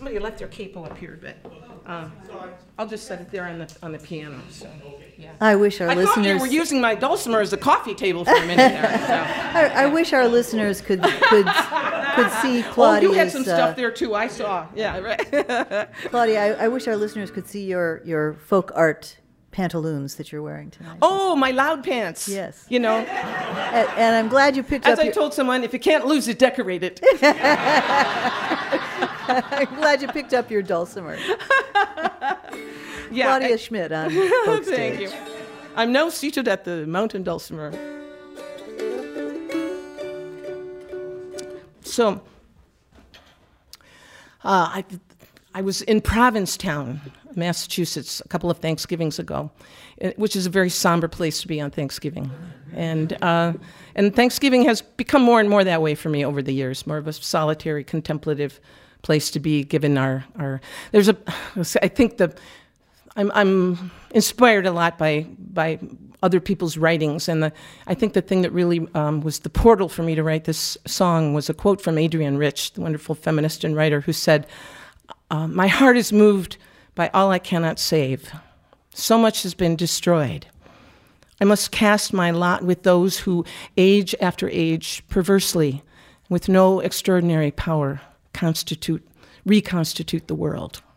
somebody left their capo up here, but I'll just set it there on the piano. So, yeah. I wish our I listeners... thought you were using my dulcimer as a coffee table for a minute there. So. I wish our listeners could see Claudia's... Oh, you had some stuff there, too, I saw. Yeah, right. Claudia, I wish our listeners could see your folk art pantaloons that you're wearing tonight. Oh, my loud pants. Yes. You know. And I'm glad you picked As up I told someone, if you can't lose it, decorate it. I'm glad you picked up your dulcimer. Yeah, Claudia Schmidt on Folk Stage. Thank you. I'm now seated at the mountain dulcimer. So, I was in Provincetown, Massachusetts, a couple of Thanksgivings ago, which is a very somber place to be on Thanksgiving. And Thanksgiving has become more and more that way for me over the years, more of a solitary, contemplative place to be, given our I'm inspired a lot by other people's writings, and I think the thing that really was the portal for me to write this song was a quote from Adrienne Rich, the wonderful feminist and writer, who said, "My heart is moved by all I cannot save. So much has been destroyed. I must cast my lot with those who, age after age, perversely, with no extraordinary power, reconstitute the world."